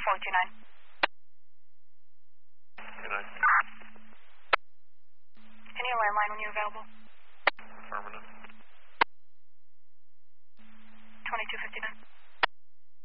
429. Good night. Any landline when you're available? Affirmative. 2259.